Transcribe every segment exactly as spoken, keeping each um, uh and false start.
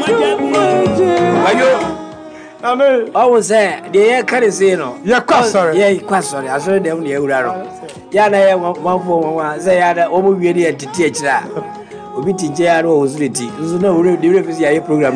I was there. The carry say no. Yeah, quite sorry. Yeah, quite sorry. I saw them the Uraro. Yana one for one. Say, I had almost ready to teach that. We teach J was litty. So no, the refugee program.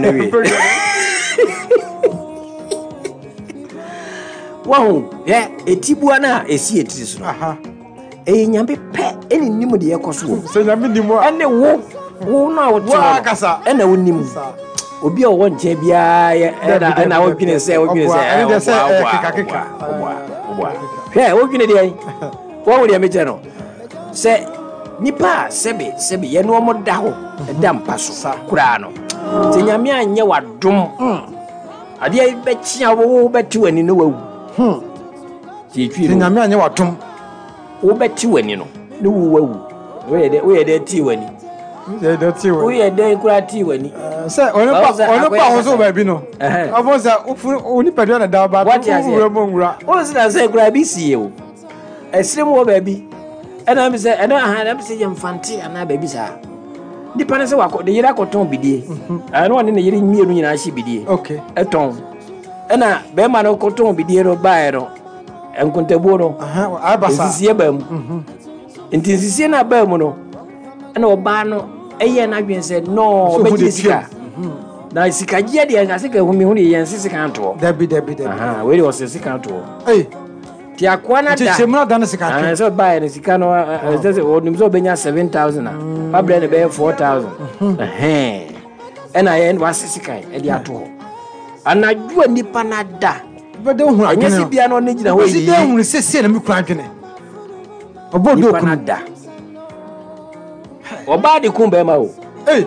Wow, yeah, a Tibuana, a see it is. Aha. A yammy pet any name the echo. So Yammy and the walk. Who now, Wakasa, and the winning. Obi o won che bia e na wo gwene se wo gwene se e de se keka keka hwe wo gwene de wo wo de me che no se nipa sebe sebe ye no mo da ho da mpaso kura no te nyame anye wadom ade ai be chia wo beti wani no wawu hm ti twi te nyame anye wadom wo beti wani no no wawu wo ye de wo ye de ti wani ye de ti wani wo ye de kura ti wani se ono pa ono pa ho so ba bi no afo se oni pedo na da ba to wura mo wura o se na se kura bi sie o esrem wo ba bi ena mi se ena ha na mi se ye mfante ana ba bi sa di pane se wako de yira koton bidie ana woni ne yiri mienu nyina hye bidie okay eton ena be ma no koton bidie ro ba e ro enkontabuo no aha abasa sie ba mu nti sie na ba mu no ena oba no eye na dwen se no be sika na sika je de na sika hu mi hu ye nsisi kan to dabi dabi dabi aha we o sisi kan to eh ti akwa na da che mu na da na sika ah so buy na sika no say o nim so benya seven thousand pa bre ne be four thousand eh ena ye wa sisi kan e di ato anadwo nipa na da be de hu anya si bia no ne gina ho yi si de hu sisi na mi kura dwene obodo ku na da oba de kun be ma o eh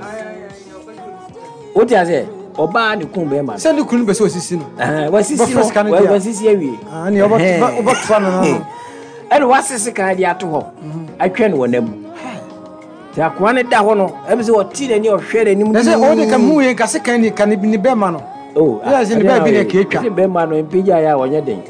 o ti ase oba ni kun be ma se ni kun be so sisi no eh wa sisi no wa sisi awie ah ni oba oba tfa na no ene wa sisi kan dia to ho atwe no wonam ti akwa ne da ho no e be se o ti ni o hwere ni mu se o de ka mu yen ka se kan ni kan ni be ma no oh ya se ni be bi ne ke twa ni be ma no mpija ya wonye den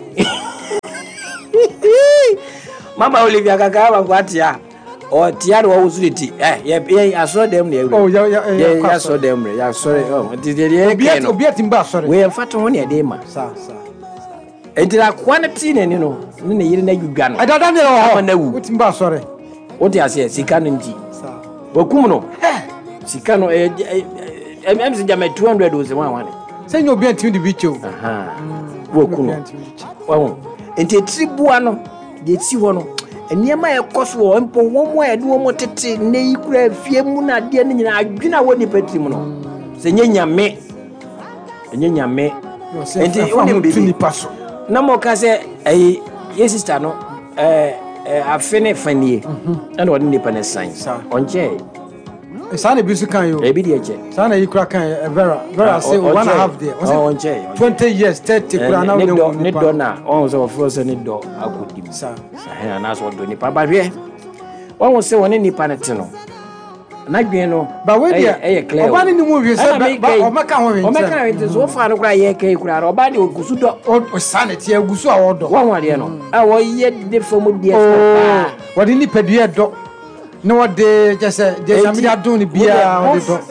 mama Olivia kaka wa kwatia o tiare wo usuliti eh ye aso dem ne ewu oh ya ya ya aso dem re ya sorry oh ti de ye ke no obi atimba sorry we mfato ho ne de ma sa sa entira kwa na ti ne ni no ne ne yire na gugwa no adada ne ho na wu otimba sorry o ti ase sika no nti sa wakum no sika no eh em se jama two hundred o se wan wan se nyo obi atim de bi chew aha wakum no wahu enti tribua no de ti ho no eniema e koso o mpo womo e de womo tete ne yikura afie mu na de ne nyina adwena woni patrim no se nyanyame nyanyame enti woni bi paso na mo ka se eh ye sister no eh afene fanie na woni nipa ne san onche e sana bi su kan yo e bi de eche sana yikura kan vera vera say one and a half there was onche twenty years thirty kura na no ne do na on so for so ne do agodi sa sa na so do nipa ba hwe won se woni nipa ne te no na dwen no ba we dia oba ni mu hwe se ba o maka ho hwe o maka hwe so fa no kura ye kai kura oba de ogusu do o sana tie ogusu a wodo won wade no a wo ye de fomu de fa wade nipa dua do no wade just just am dia do ni bia wade do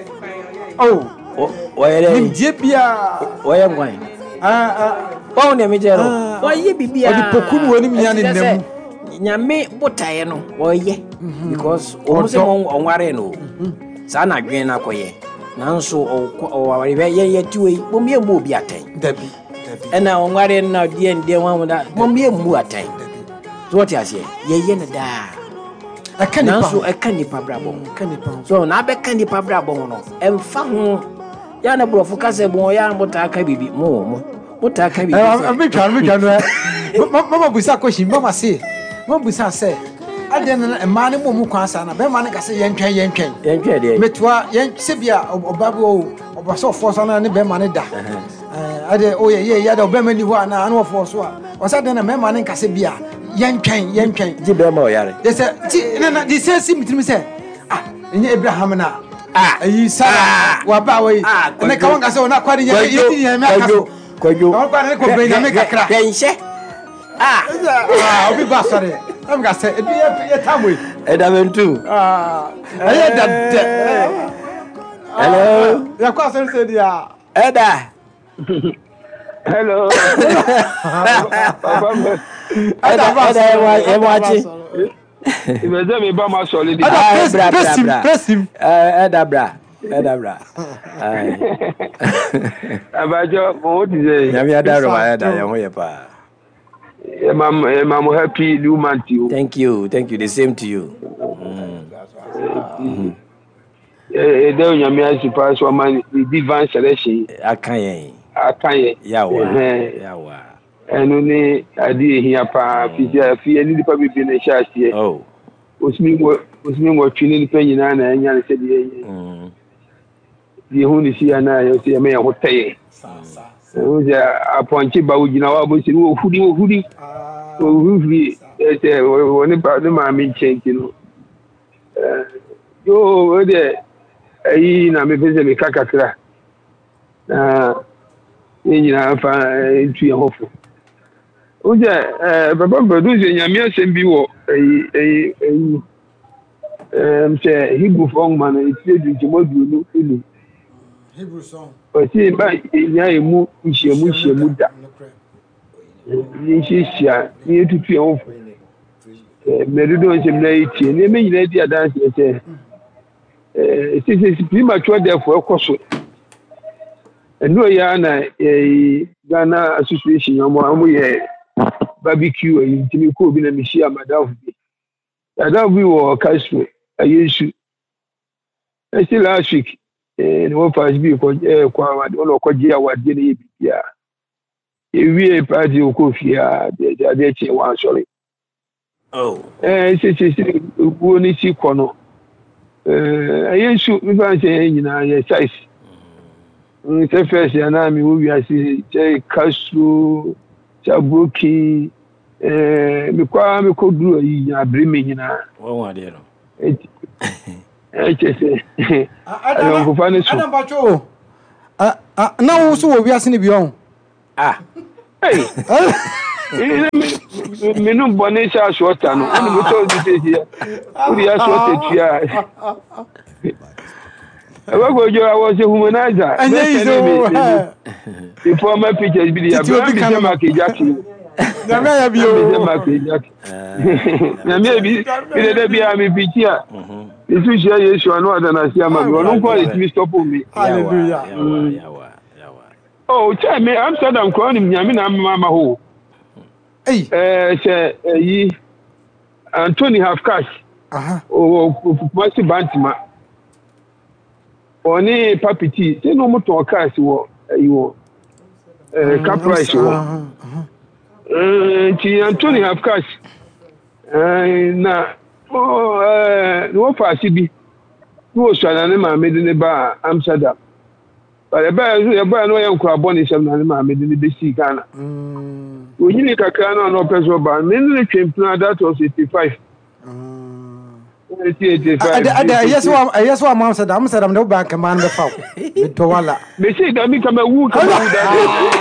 oh o yere ni die bia o ye ngwan ah ah won ne me jero o ye bibia wade pokunu woni mi nya ne nem nyame botaye no wo ye because o mo se mo onware no sa na dwen na koye nanso o ware ye ye tiwe mo me mu obi atai dabi dabi ena onware na die ndie wan da mo me mu atai so what you say ye ye na da akanipa nanso akanipa brabo akanipa so na be kanipa brabo no emfa ho ya na brofo kase bo ya mbota aka bibi mo mo mbota aka bibi eh me twa me twa no mama busa question mama say mama busa say ade na e ma ne mo mu kwan sa na be ma ne kase yentwen yentwen yentwen de metwa yen sebia obabo obaso force na ne be ma ne da eh ade o ye ye ya da be ma ni ho ana ana force a o sa de na me ma ne kase bia yentwen yentwen ji be ma o yare de se ti na di se si mitimi se ah enye Abraham na ah ayi Sara wa ba we na ka won kase ona kwade ye ye ye me akaso kwajo o ba ne ko be nyame kakra penche ah ah obi ba sare am ga se e bi ye tamwe e da mentu ah aye da de Hello. Ya kwa sen se dia. Eda. Hello. Papa. Eda eda e wachi. Ibeze mi ba ma solid. Eda bra press him, press him. Eh eda bra. Eda bra. Ai. Abajo mo ti say. Nyame ada ro ma eda ye ho ye pa. Yeah, mom, yeah, mom, happy new month to you. Thank you, thank you. The same to you. Mm. Eh, there you me as pass one man divine selection. Akaye. Akaye. Yawa. Yawa. Enu ni adi ehia pa fisia fi eni dipa bibi na sha sie. Oh. Osmi wo osmi wo twini ni pa nyina na anya na se de ye. Mm. Ye hu ni sia na ye se me ho taye. Sa sa. O ja aponchi ba ugina wa bo si wo hudi wo hudi. Hudi ete woni ba de ma mi chenki no. Eh yo o de ayi na me pese me kakakra. Na nyina fa ntu ye hofo. O ja eh baba produce nyame asem bi wo ayi ayi ayi em che Hebrew song man iti du jimodu no elu. Hebrew song. O ti ba nya emu nhyiamu nhyiamu da. Ni hihia ni etutu ye hofo. Eh merudo nche mna iti ni me nyina di adanse che eh sisi premature death for ekoso. Eno ya na eh Ghana Association yomo amu ye barbecue yi ntimi ko bi na mihia madam bi. Madam bi wo Castro ayesu. Esi last week eh no pass bi ko eh kwa wa no ko je awade na ye bia. Ewie party okofia de de che wa sorry. Oh. Eh sisi sisi wo ni si kono. Eh ayesu mi fa che nyina ye size. Mm se first ya na mi wo wi asi che Castro Chabuki eh mi kwa mi ko duro yi na breme nyina Wo wa de no eh chese Adam ko fa ne so Adam bacho ah ah na wo so wo wi ase ne bi on ah hey mi no bone sha shorta no ani mo to di te ya uri ya shorta tia Aba go jo awo se humanizer the former pictures bi dia bra bi se mark ejaki na me ya bi o bi se mark ejaki na me bi bi de bi a mi pitia isu je Yesu anu adana si ama bi onu ko it mi stop me hallelujah yawa yawa yawa oh che me Amsterdam ko ni nyame na mama ho eh eh che yi Anthony half cash aha o masi bantima oni papiti se no moto cash wo ayo eh car price wo eh ti Anthony half cash eh na o eh no fa sibi no so na ne ma me de ne ba Amsterdam ba e ba e ba no ye nkwa boni sem na ne ma me de ne be si Ghana mm onyini kakra na no peso ba me ne twempna that was eighty-five ada ada yes wa yes wa Amsterdam Amsterdam no bank man be fa be to wala me see da mi kama wu kama wu da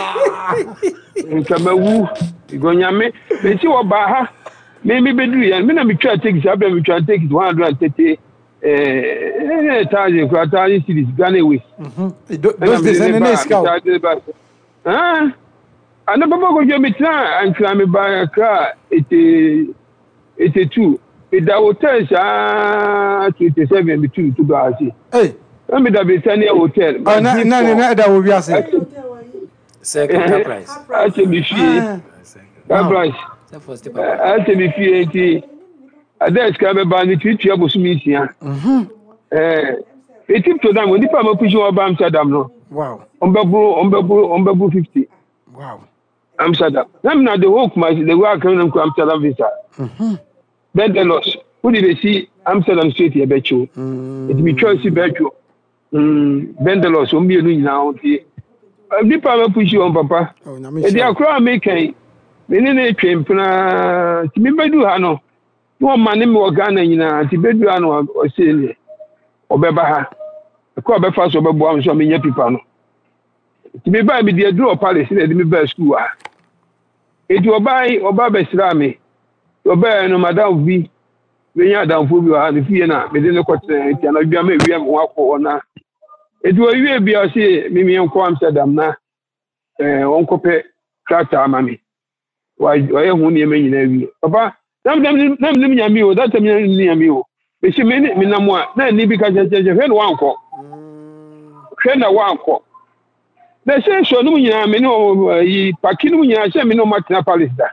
kama wu igonyame me see wo ba ha me me bedu ya me na me twa take sa be me twa take one hundred thirty eh taje ko taje series Ghana Airways mhm those days and nice cow ah ana baba go je me try and kra me ba kra ete ete two the hotel ah twenty-seven between two dollars hey let me da be send hotel oh na na na da wo wi ase second price actually me fee that price actually me fee enti ada ska be ba ni twitua bosumi sia mhm eh eti to dan oni pa ma pushi wa ba Amsterdam no wow on be bro on be bro on be bro fifty wow Amsterdam nam na the hook my the work can come Amsterdam visa mhm Bendelos who did they see Amsterdam Street here becho it be choice becho mm Bendelos o mi enu nyina o tie abi pa ma pushi on papa e dia kra make me ni na twempna ti me bedu ha no no ma ne me Ghana nyina ti bedu ha no o se ni obeba ha ko obefa so obebo am so me nya pipa no ti me ba me dia duro palace na di me ba school ha e ti obai oba be sira me oba no madam vi we nya adamfo bi ha ne fie na me de ne kote ti na bia ma wi am wa ko na Edu owie bia se mimi enko Amsterdam na eh onkope tractor amami. Wa wa hu ne me nyina wi. Papa nam nam nam nim nyame o that me nyame o. Be se me me nam a na ni bi ka je je hwe no wanko. Hwe na wanko. Na se so no nyina me no yi paki no nyina se me no matna palace da.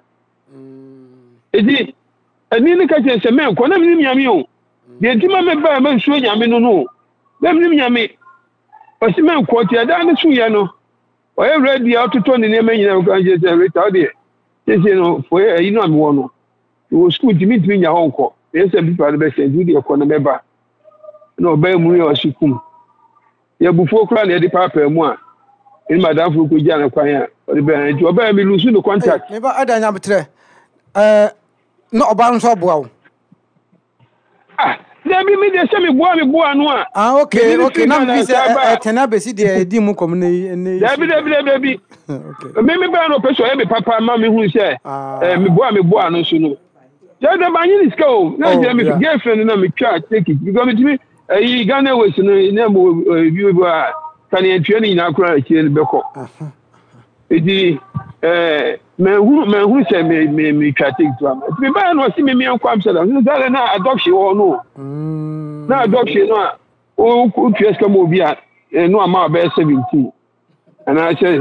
Edi ani ni ka je se me enko na me nim nyame o. De ntima me ba me nsuo nyame no no. Na me nim nyame. Osi me enko ti ada ne suye no. Oye ready autoto ne ne me nyina ka je se reta de. Sese no for yi no am wo no. Wo school dimi dimi nya honko. Yes e people be say do the economy meba. No ba mu ye osikum. Ye bufuo kra na de papa mu a. Ni madam fu ko gya na kwan a. O de be nti oba mi lusu no contact. Me ba adanya betre. Eh no oba nso boa wo. Ah, there be me dey say me boa me boa no a. Ah okay okay na me say eh tena be si dey di mu kom na na. There be there be there be. Okay. Me me ba no person e be papa ma me hu say eh me boa me boa no so no. Just the man is go. No, me girlfriend na me try take it because me eh Ghana was no na mo view ba kan e tue ni na kura ki ni beko. Edi eh me hu me hu say me me me try take to am. Me ba no see me me enko Amsterdam. No that na adoption o no. Na adoption no o o tue ska mo bi a no ama ba seventeen. And I say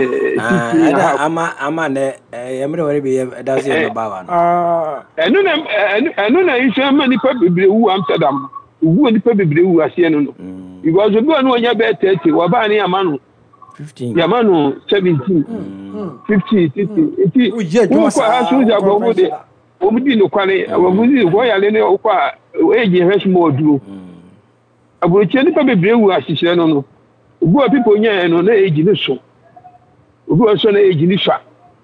eh ama ama ne yemre wore be da say no ba wa no. Ah enu na enu na isu ma nipa bebre wu Amsterdam. Wu nipa bebre wu ase no no. Because obi anu onya be thirty wa ba ni ama no fifteen. Ya ma no seventeen. fifty, fifty. Iti wo kwa asu ja go wo de. O mu di no kwale, wo mu di go ya le ne o kwa eji fresh mo duro. Abroche nipa bebre wu asise no no. Ugu people nya no na eji ni so. Ugu so na eji ni fa.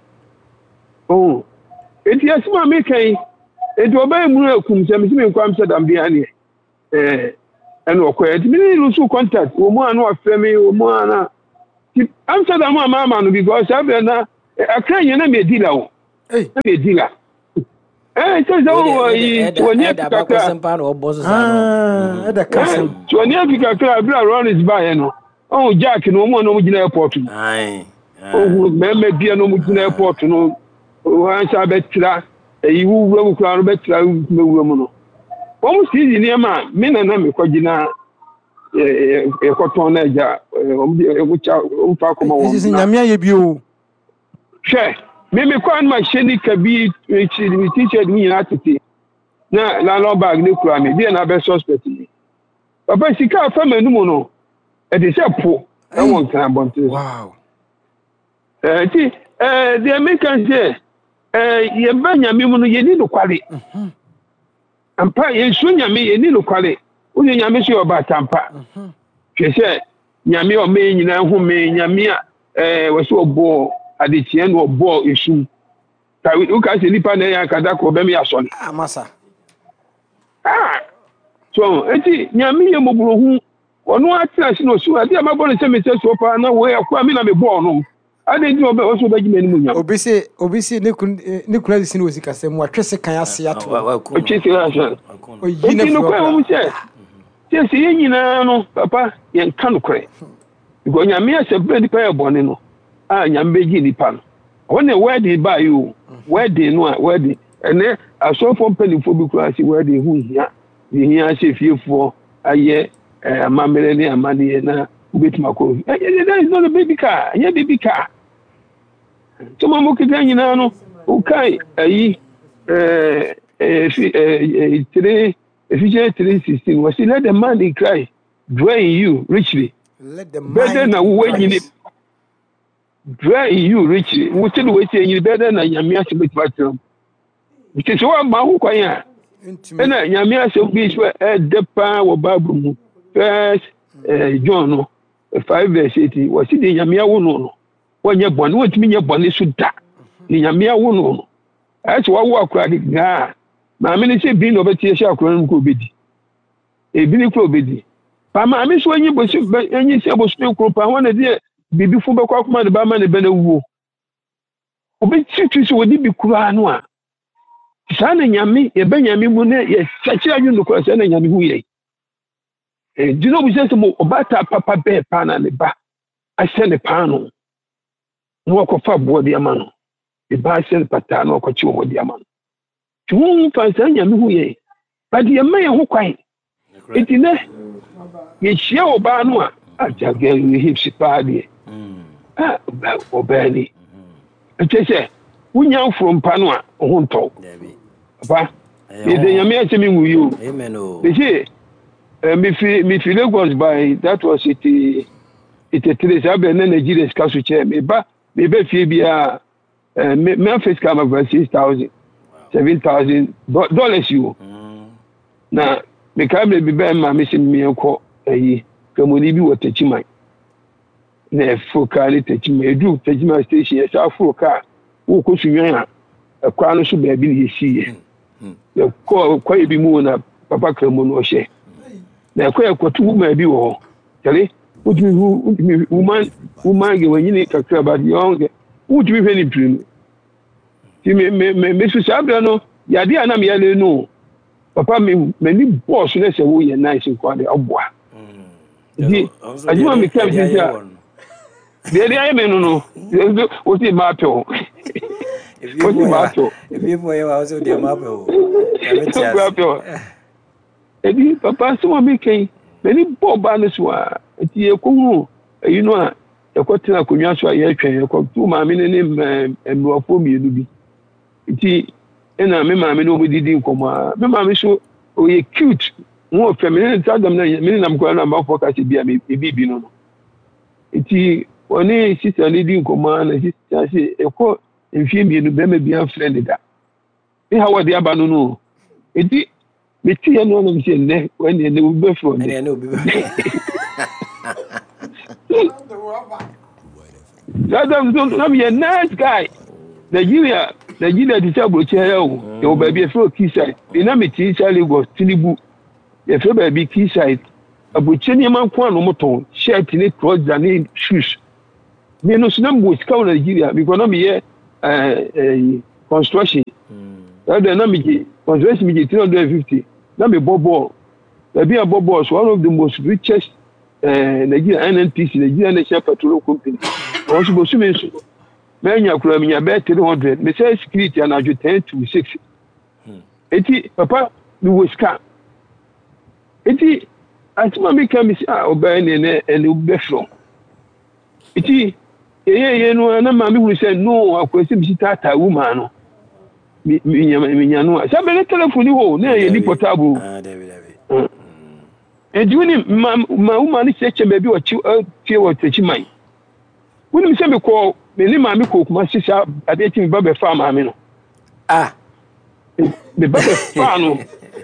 Oh. Enti asima me kan. Enti oba mu akum se me me kwa Amsterdam bia ne. Eh eno okwa enti me ni so contact wo mu anu afre me wo mu ana. Amsterdam ma mama no because abe na akran na me dealer wo. Eh me dealer. Eh so so yi twenty ka ka sempa no boss sa no. Ah, e da kasem. twenty ka ka bra run is by no. Oh Jack no mo no mo gina airport. Ai. Oh me me bia no mo gina airport no. Wan sa betira e wu wu kura no betira me wu mu no. O mo si ni ma me na na me ko gina e e ko ton na ja o mo e ko cha o fa ko ma wo. Isi nyame aye bi o. She me me ko an ma sheni ka bi chi mi teacher ni na tete. Na la lo bag ni kura me bi na be suspect ni. Papa sika fa manu mu no. E dey say po e won kan bonte. Wow. Eh ti eh the American say eh ye ba nyame mu no ye ni no kwale. Mhm. Ampa ye su nyame ye ni no kwale. Wo nyame so oba tampa. Mhm. Hwe say nyame o me nyina hu me nyame a eh wo so obo adechie no obo esu. Ta wo ka se nipa na ya kada ko be me asoni. Ah masa. Ah. So eti nyame ye moburo hu ono atira si no so ade ma bo ne se me se so pa na wo yakwa mi na me bo no ade di obe o so ba gime ni munya obi se obi se ne kun ne kun adi si no sika se mu atwese kan ase ato o chese ase o yina no kwa mu se se se nyina no papa ye nka no kre go nyame ase bredi pa e bone no a nyambe gi ni pa no wona wedding ba you wedding no a wedding ene aso fo mpani fo bi kura si wedding hu hia hia se fiefo aye eh mamele ni amani na ubetuma ko eh that is not a baby car yeah baby car so mamu kita nyina no ukai ayi eh eh three Ephesians three sixteen was let the man in Christ dwell in you richly let the man better na we nyini dwell in you richly we tell we say nyini better na nyamia se betima tram because so ma hu kwan ya na nyamia se bi so e depa wo bible mu first uh, John no five verse eighty was the nyamia wo no no wonye bone wotimi nye bone so da ni nyamia wo no no as wa wo akura di ga ma me ni se bi no beti se akura no ko bedi e bi ni ko bedi pa ma me so anyi bo se anyi se bo so ko pa wona de bibi fu be kwa kuma de ba ma ne be na wuo obi titu so wodi bi kura no a sa na nyame ye be nyame mu ne ye sachi anyu no ko sa na nyame hu ye eh do you know we say mo obata papa be pa na ne ba ahye ne pa no no ko fa bo de ama no e ba ahye pata no ko chi wo de ama no tu hu fa sanya me hu ye ba de ma ye ho kwan enti ne ye hie oba no a ajaga ye hips pa de ah obani enti se wunya from pa no a ho nto papa ye de nyame ache me wu yo amen o de je me fi me fi Lagos by that was it it it is abe na Nigeria ska so che me ba me be fie bia me Memphis come over six thousand seven thousand dollars you na me ka me be ma me sim me ko ayi kamoni bi wo tachiman na foka ni tachiman edu tachiman station ya sa foka wo ko sunwan a akwa no so ba bi ni yesi ye ko ko bi mu na papa kramo no hye na ko ekotu ma bi wo tele utimi hu utimi woman woman ge wanyini kakra ba yonge utimi hwe ni prim ti me me me su sabra no ya dia na me yale no papa me me ni boss na se wo ye nice ko de oboa di ajuma me kam ti ja de de aye me no no o ti ma pe o o ti ma pe o if you boy wa so de ma pe o ebi papa so me kan many boba no so a ti e ko hu you know a e ko tena konwa so a ye twen e ko tu ma me ne emrofo mi enu bi ti ena me ma me no mo didi nkoma me ma me so o ye cute wo feminine tadam na me na mko na ma focus bia me bi bi no no ti oni sister ni di nkoma na sister se e ko mfie mi enu be me bia friend da e ha wodi aba no no eti me ti ya no na me se ne when ne we be from ne ne obi ba Adam don't na be a nice guy Nigeria Nigeria di table chair o e ba bi e fro Keyside e na me ti Charlie go Tinubu e fro ba bi Keyside abuche ni man kwa no moton shirt ni trouser ni shoes me no snam go ska Nigeria because na me ye eh construction that the na me construction me three hundred fifty na me bobo e bi a bobo is one of the most richest uh, Nigeria N N P C Nigeria National Petroleum Company also go so me so me nya kura me nya be three hundred me say security na ju ten to six eti papa we was scam eti asma me kam si ah oba ne ne ene be from eti ye ye no na ma me hu say no akwesi bi tata woman no mi nya mi nya no sa be telephone ho na ye ni portable ah david david ejuni ma ma woman ni cheche be bi o chi tie wo techi man woni mi se me ko me ni ma me ko kuma sisa ade ti mi ba be fa ma me no ah be ba be fa no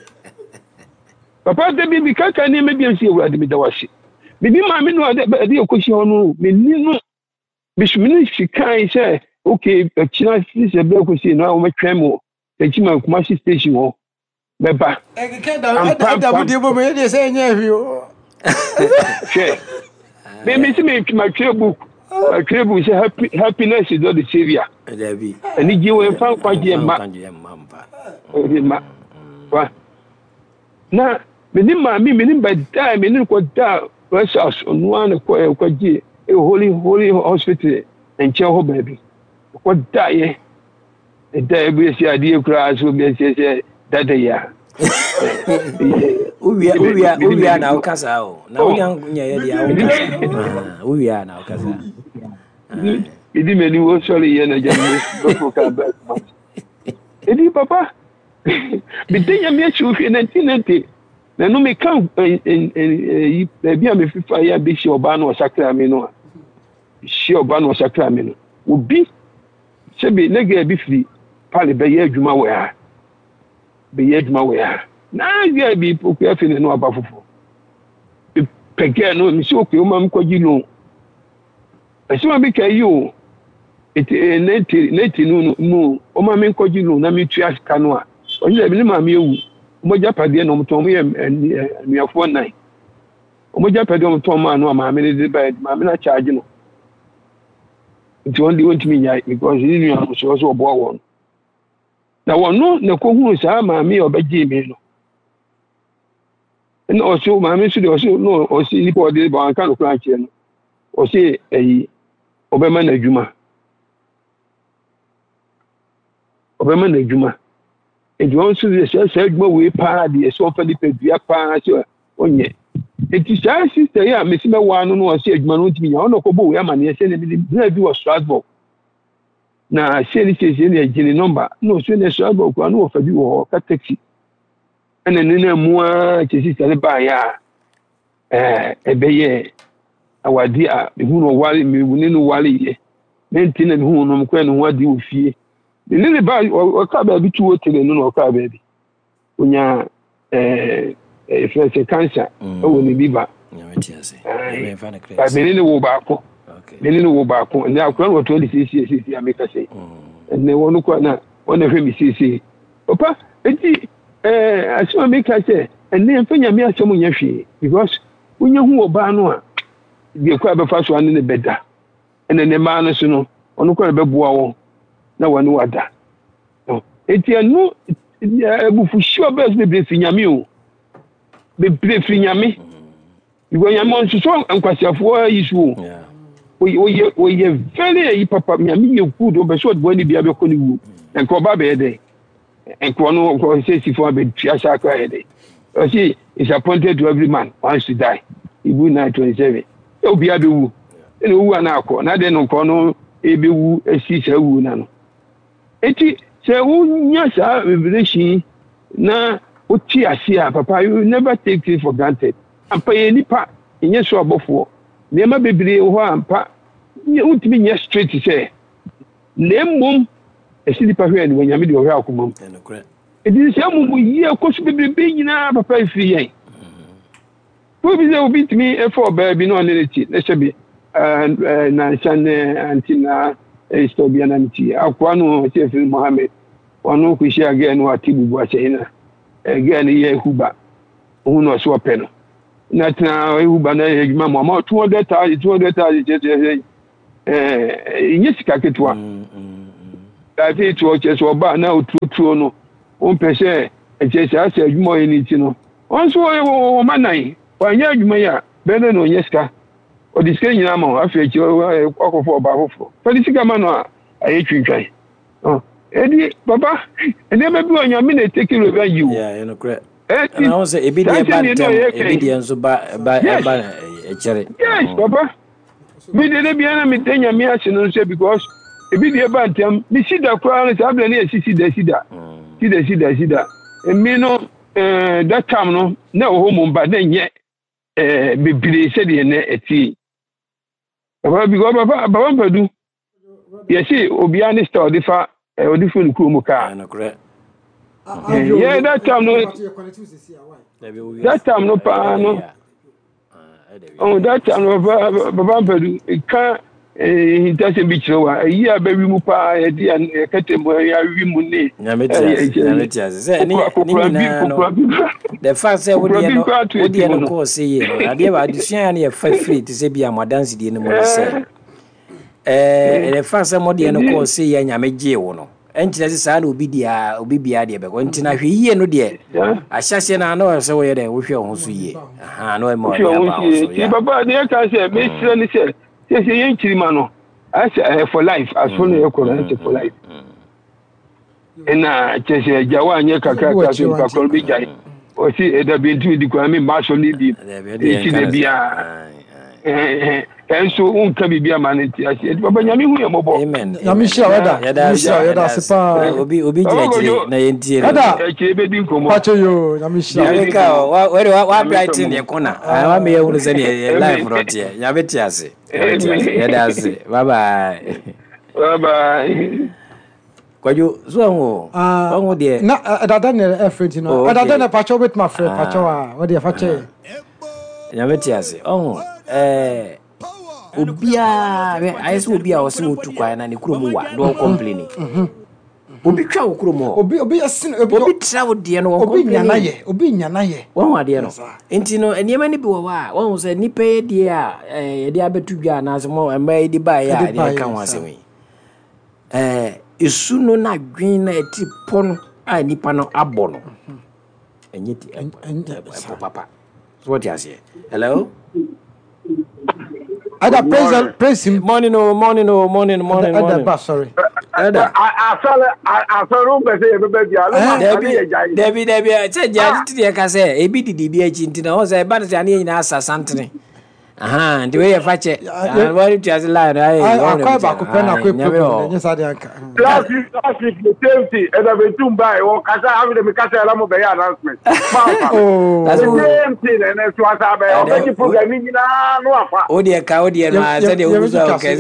papa de bi bi kaka ni me bi si ewura de mi da washi me bi ma me no ade ade ko shi hono me ni no me shi me shi kai se okay china sisa be ko si no o me twem mo techi man kuma si station ho be ba e ke da da bu de bo me de se nya fi o che me me si me ma twe book ma twe book say happy happiness is not the savior david ani ji wo fa kwa je ma ma wa na me ni ma mi me ni ba da me ni ko da precious onu an ko e ko ji e holy holy hospital en che ho baby ko da ye e da bi si ade kura so bi si se da da ya uwia uwia uwia na ukasa o na unya nya ye dia ukasa uwia na ukasa idi me ni wo sorry ye na jamu do ka ba idi papa bidenya me chu fi nineteen ninety na no me kan eh bi a me fifa ya bi shi oba no sakra me no shi oba no sakra me no obi se bi nega bi fi pale be ye adwuma we ha be ye adwuma we ha na ya bi poku afi ne no aba fofo pege no mi so ko ma mko gilo asima bi kai yo eti neti neti no no o ma mi mko gilo na mi tu aka no a onye bi ni ma mi ewu mo japade no mto mo ye nuafo nine o mo japade no mto ma no ma mi de ba ma mi na charge no nti on di won timi nya because ni nua mo so so obo won na won no na ko hu sa ma mi obaje mi no and also my ministry also no or see people dey ban kan okran kire no o say eh obema na adwuma obema na adwuma e do on so dey say say adwuma we pa dey so fa di pedua pa so onye eti say sister ya me sima wa no no o say adwuma no ntimi nya ono ko bo we ama ne say ne bi na bi wo Strasbourg na say ni say ni agini number no so ne Strasbourg ko no fa bi wo ka taxi ene ne na mu a che sister le ba ya eh ebeye awadi a hu no wale me hu no wale ye menti na hu no mko ne ho adi ofie ne ne ba o ka ba bi tuwo tele no no ka ba bi onya eh eh fresh cancer o ne biba nyameti ase me fa na crazy ba me ne wo ba ko okay me ne wo ba ko ne akwa no to di sisi sisi ameka sei ne wonu ko na wona hwe mi sisi opa enti eh asema meka sei ene mfanya me asemo nya hwe because unya hu oba no a bi kwa be fa so ane ne beda ene ne ma no so no onu kwa be boa wo na wani wada enti anu ebufu sure best be be finyame o be be finyame iwo nyame on so ankwasiafo yisu o o o ye very yi papa nyame ye good o be so do ni bia be ko ni wu enko ba be de enko no ko se sifo be tia saka ye de o see is appointed to every man once to die ibu nine twenty-seven obi abewu ene owu ana akọ na de no ko no ebewu esi sa wu na no eti se unya sa revelation na oti asia papa you never take it for granted ampa ye nipa enye so abofo ne ma bebire ho ampa nye utimi nye straight say ne mum esi nipa hwe ni wanyame de hwe akomam edi se mum ye koso bebire nyina papa ifi yen wo bi ze obi timi e for baby no ne ti ne sebi eh na chane antina estobia na mti akwa no chef Mohammed wonu ku shi aga no atibu bu achina again ye huba hu no so pe no na tna huba na ejuma mo ma two hundred thousand two hundred thousand eh inye sika ketwa da ti to che so ba na otutu no on pese e che sa se ejuma eni ti no on so o manan wanye adwuma ya bene no nyeska o diske nyina ma afi echi okofo ba hofo politika ma no aye twintwan oh edi baba ene be bi onyame na take revenge you yeah you know correct and I was e bi dey bad time e bi dey enso ba ba ba e chere yes baba mi dey dey bia na mi tenya mi ase no so because e bi dey bad time mi sida kwa na sabla na esi sida sida sida sida sida e mi no eh that time no na o mo mba na nye eh bibire se de na eti baba bi go baba baba mbadu yesi obi ani store difa odi fun ku mu ka na correct yeah that time no that time no pa no oh that time no baba mbadu ka eh intase bi chiwa yi abawi mu pa e di an katemo ya wi mu ne nyameti nyameti se ni ni na no the fact say we dey no we dey no ko say ye no ade ba adusua na ye fa free to say bia modanse die no mo say eh the fact say mo dey no ko say ye nyame gye wo no entina se sa na obi dia obi bia de be ko entina hwe yie no de ahyase na na so we dey wo hwe ho so yie aha no e mo ya ba so ya baba dey ka say me sire ni say say say yen kirima no as for life as for no for life ena chese jawa anye kakra ka so ka ko bi jai o si e da bi ntu di kwa mi ma so ni bi e si de bia eh enso un ka bi bia manenti asi baba nyame hu ye mobo amen nyame sha wada nyame sha wada sepa obi obi jira na yentie wada e kire be din komo pacho yo nyame sha nyame ka wa wa wa brighten ye kona wa me ye hu se ni life rot ye nyame ti ase yada ase bye bye bye bye kwajo so ho ho de na adada ne efrenti no adada ne pacho bit my friend pacho a we de fache nyame ti ase oh eh obia ayeso obia o se otu kwa na ne kurom wa do complain obi twa wo kurom ho obi obi asin obi travel de no obi nyana ye obi nyana ye won wa de no enti no eniema ni bi wo wa won se nipa ye de a ye de abetu dwa na se mo emma di ba ya de kan wa se wi eh isu no na dwen na eti pono a nipa no abo no enyeti papa So what you say? Hello? Ada praise praise him. Morning no, morning no, morning, morning, morning. Ada sorry. Ada. I I saw I saw room be say be be ala. Debi Debi Debi say jaji ti dey ka say e bi didi bi achi ntina o say ba na say na asa santene. Aha, the way you fetch it. And what you just lie, right? I quite back up and I quit problem. Yes, I did. Last week, last week, the same thing. And I've been too by or Casa having the Casa Ramo Bay announcement. Oh, that's the same thing. And that's what I have been programming. Oh, dear, cow, dear, I said it was okay.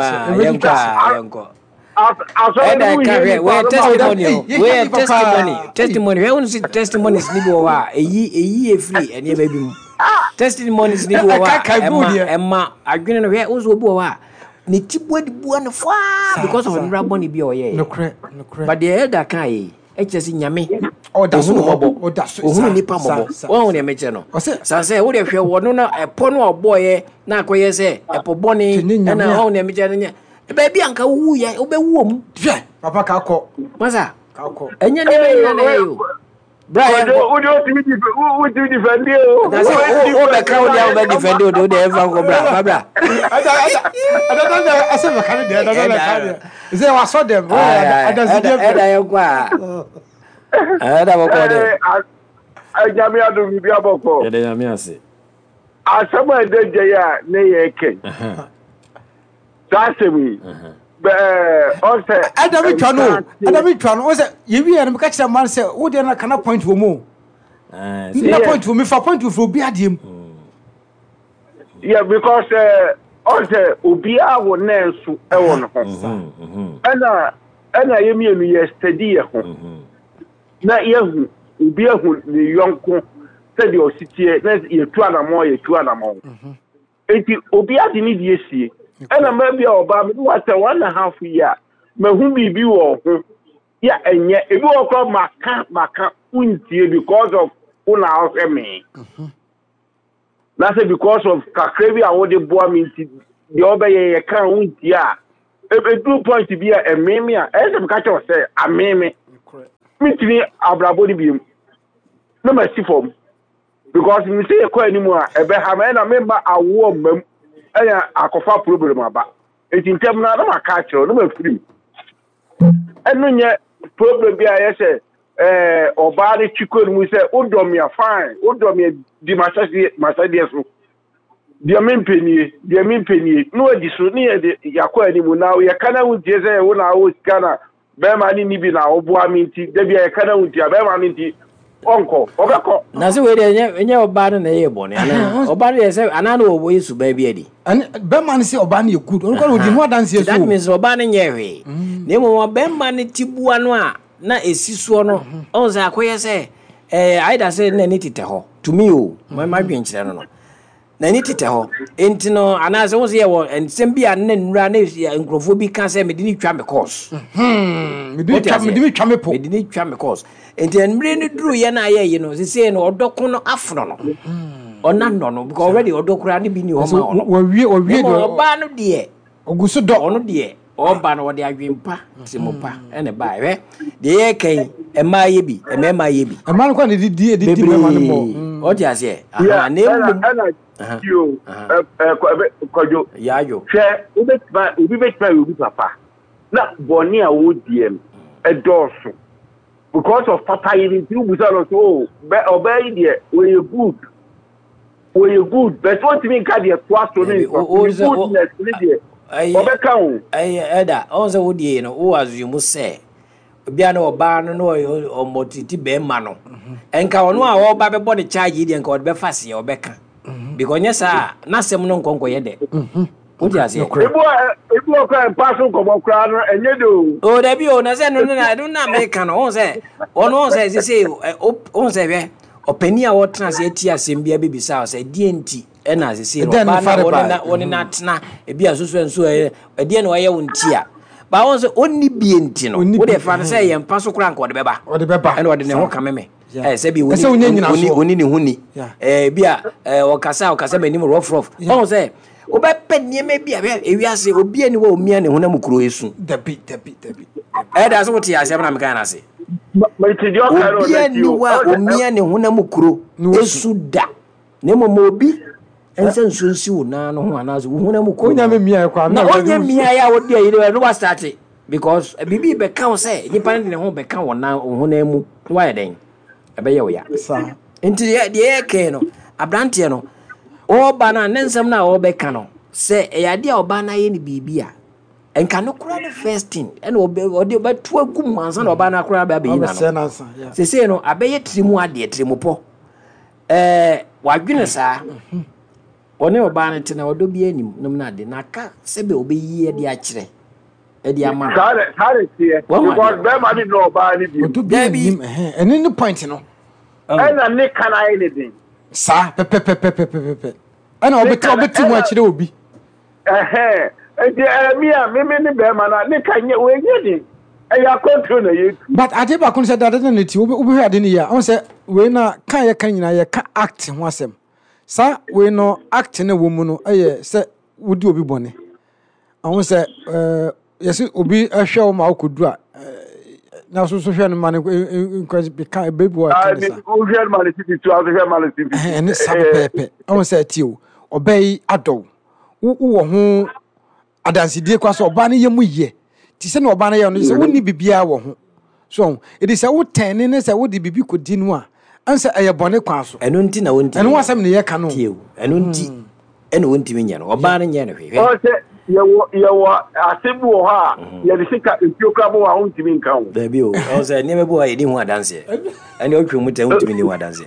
Where testimony, where testimony, testimony, we only see testimonies, Niboa, a year free, and you baby. Testimonies ni wa Emma Emma adwene no hwe wo bo wa ne tibua di bua no fa because of the raboni bi oye no cre no cre but the elder kan yi e chese nyame o da so o da so ohunu nipa mobo won ne meche no sa say wo de hwe wo no na epo no oboye na akoye say epo boni na won ne meche no nya e ba bi anka wu ye obewu om hwe papa ka ko masa ka ko enye ne me nya na yo Brian, who do you who do defend you? That's all the crowd down defend you, do they ever go bra bra. I don't know, I said, I can't do that. I don't know. Is there I saw them? I don't see them. I don't know. I don't know. I jam me out of the Biaboko. Yeah, they are me. I say. I somewhere did Jaya, nay, king. That's me. Also, Adam Chano, Adam Chano was a you and catch a man say, oh, then I cannot point to more. No point to me for point to Fubiadium. Yeah, because also Ubia will nail to Ewan. And I am yesterday. Now, you Ubia who the young said your city, you're two animal, you're two animal. It Ubia didn't you see. And I may be about what a one and a half year. May whom be be or yeah, and yet it will come my camp, my camp, because of una house and me. That's because of Kakrevi and what the boy means the other can't win. Yeah, a two point to be a meme, as a catcher say, a meme. Me, Abrabody beam. No, my form. Because you say a coin anymore, a beham and a member a warm. Aya akofa problem aba eti ntem na na catch no ma free enu nye problem bi aye se eh oba de chiko mu se odomia fine odomia di masasi masadi so dia mempenie dia mempenie no adi so ne de yakwa ani mu na ye kana wu je se wo na wo kana be ma ni ni bi na obo aminti da bi ye kana wu ti be ma aminti onko obeko na se we de enye oba no na ye bone ana oba de se ana na obo yesu ba bi adi and be man say oba na good onko no di mo dance yesu that means oba na nye hwe na mo be man ne tibua no a na esisuo no on say akoye say eh aida say na ni tete ho to me o my my dwen kire no no na ni tete ho enti no ana say won say wo ensem bia na nura na nkrofo bi kan say me di ni twa me course hmm me di twa me di twa me po me di ni twa me course enti enmre ni duru ye na aye ye no say say no odoko no afro no ona no no because already odokura ni bi ni o ma ono wo wie wo wie do oba no de oguso do ono de oba no de adwempa timopa ene ba hwe de ye kan e ma ye bi e me ma ye bi e ma no kwa de di di di me ma no mo o ti ase aha na emu you eh kwajo ya yo hwe obi ba obi be try obi papa na boni a wo diem e doso because of papa you need to be so obey there we good we good but what mean ka there twice to me goodness there obeka o ai eda on se wo die no wo azumu se bia na oba no no omotiti be ma no enka ono a wo ba be body charge die enka wo be fase obeka because nyesa na sem no nkonko ye de what you say ebu ebu ka pass nkomo kra no enye do o da bi o na se no na do na America no on se ono on se se on se be opani a wo trans ye ti asem bia bebisa o se die nti e na se se no ba na woni na woni na tena e bia soso enso e die na waye wonti a ba on se onni bie nti no wo de fa se ye mpa so kra nko de beba o de beba e no de ne ho kameme eh se bi woni woni woni ni huni eh bia eh o kasa o kasa benim rough rough on se o be penie me bia ewiase obi ani wo omia ne honam kuro esu dabi dabi dabi eh da so wo ti ase na me kan na se ma ti dio karo na ti o omia ne honam kuro esu da ne mo mobi ense nsonsi wo na no ho anazo wo hona mu ko nya me mia kwa na onya mia ya wo dia yire no wa start because bibi be kan say nipa ne ho be kan wo na wo hona mu wa ye den ebe ye wo ya sa enti de ye ke no abrante no o ba na nensem na o be kan no say e ya de oba na ye ni bibi a enka no kura the first thing ene o de ba to agum ansa na oba na kura ba be yina no se se no abeye trimu ade trimu po eh wadwene saa one oba na tena odo bi anim nom na de na ka sebe obeyi e de a kire e de ama kare kare tie because be ma ni no oba ni bi odo bi anim eh ene ni point no ena ne kana anything sa pe pe pe pe pe pe ana obeti obeti mu a kire obi eh Enti mi a me me ni be ma na ne kanye we nye din. E ya control na ye. But ade ba kun se dade na neti obi obi hwade ne ya. On se we na kan ye kan nyina ye ka act ho asem. Sa we no act na wo mu no eye se wodi obi bone. On se eh yesi obi ahwe o ma okodu a na so so hwe no ma ne ko be kan baby wa kan sa. Ah, o hwe ma ne titi tu a hwe ma ne titi. Eh ne sa pepe. On se ti o obey ado. Wo wo ho adansidie kwa so oba ne yemu ye ti se na oba ne ye no se woni bibia wo ho so it is a wo ten ne se wo di bibi kodi no a ansa eye bone kwa so eno nti na wonti eno wasem ne ye ka no tie eno nti eno wonti me nya no oba ne nya no hwe o se ye wo ye wo asebu ho a ye de sika empio kra bo wa wonti me nka ho da bi o o se ne me bo ayi di ho adanse ene o twa mu te wonti me ni ho adanse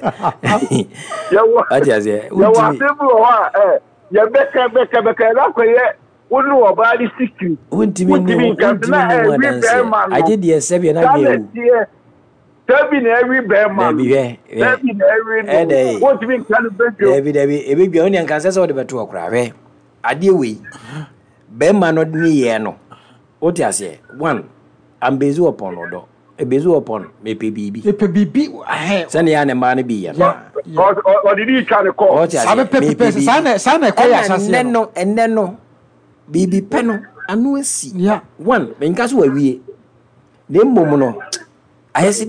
ye wo ati aze ye wo asebu ho a eh ye beka beka beka la ko ye wonu oba di sikri wonti me ni wonti me ni ho adanse aje de sebi na gbe o Debi na every bear man. Debi we. Debi na every. What mean can be. Debi debi e be bia oni anka se se o de beto okra we. Ade we. Bear man no ni ye no. What you say? One. I'm based upon odo. E based upon me pe bibi. Me pe bibi eh. Se ne ya ne ma ne bi ye. Or or did he try to call? Sabe pe pe sa na sa na ko ya sase. Enne no enne no. Bibi pe no anu asi. Yeah. One. Me nka so wa wie. Ne mmom no. Ayesi